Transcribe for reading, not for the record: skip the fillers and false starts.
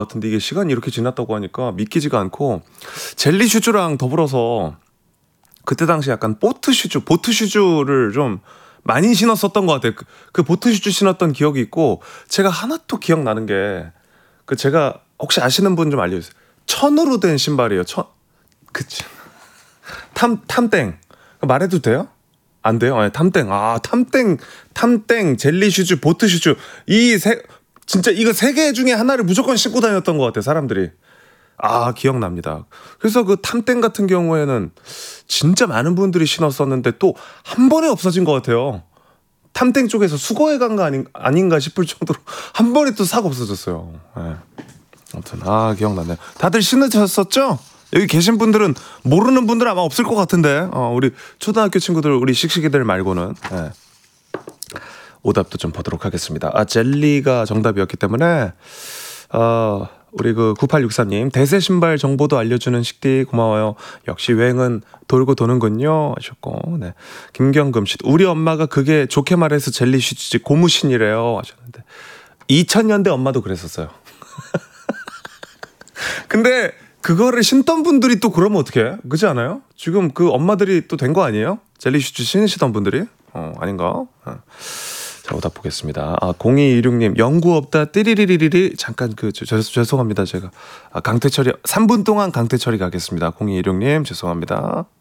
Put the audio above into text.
같은데 이게 시간이 이렇게 지났다고 하니까 믿기지가 않고 젤리 슈즈랑 더불어서 그때 당시 약간 보트 슈즈를 좀 많이 신었었던 것 같아요. 그 보트 슈즈 신었던 기억이 있고 제가 하나 또 기억나는 게 그 제가 혹시 아시는 분 좀 알려주세요. 천으로 된 신발이에요. 그치. 탐땡 말해도 돼요? 안 돼요? 네, 탐땡. 탐땡 젤리 슈즈 보트 슈즈 진짜 이거 세 개 중에 하나를 무조건 신고 다녔던 것 같아요. 사람들이. 기억납니다. 그래서 그 탐땡 같은 경우에는 진짜 많은 분들이 신었었는데 또 한 번에 없어진 것 같아요. 탐땡 쪽에서 수거해 간 거 아닌가 싶을 정도로 한 번에 또 싹 없어졌어요. 네. 아무튼 기억나네요. 다들 신으셨었죠? 여기 계신 분들은 모르는 분들 아마 없을 것 같은데 우리 초등학교 친구들 우리 씩씩이들 말고는 네. 오답도 좀 보도록 하겠습니다. 젤리가 정답이었기 때문에 우리 그 9863님 대세 신발 정보도 알려주는 식디 고마워요. 역시 유행은 돌고 도는군요 하셨고 네. 김경금 씨 우리 엄마가 그게 좋게 말해서 젤리 슈즈 고무신이래요 하셨는데 2000년대 엄마도 그랬었어요. 근데 그거를 신던 분들이 또 그러면 어떡해? 그렇지 않아요? 지금 그 엄마들이 또 된 거 아니에요? 젤리 슈즈 신으시던 분들이? 아닌가? 자, 오답 보겠습니다. 0216님, 연구 없다, 띠리리리리. 잠깐, 죄송합니다, 제가. 강태철이, 3분 동안 강태철이 가겠습니다. 0216님, 죄송합니다.